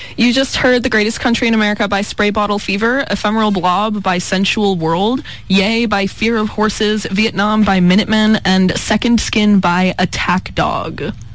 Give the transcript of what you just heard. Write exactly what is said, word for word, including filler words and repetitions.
You just heard The Greatest Country in America by Spray Bottle Fever, Ephemeral Blob by Sensual World, Yay by Fear of Horses, Vietnam by Minutemen, and Second Skin by Attack Dog.